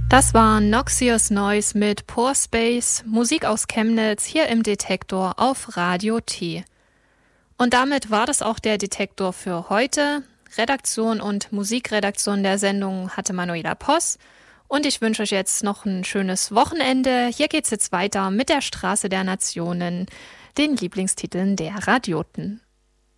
Das war Noxious Noise mit Pore Space, Musik aus Chemnitz, hier im Detektor auf Radio T. Und damit war das auch der Detektor für heute. Redaktion und Musikredaktion der Sendung hatte Manuela Poss. Und ich wünsche euch jetzt noch ein schönes Wochenende. Hier geht's jetzt weiter mit der Straße der Nationen, den Lieblingstiteln der Radioten.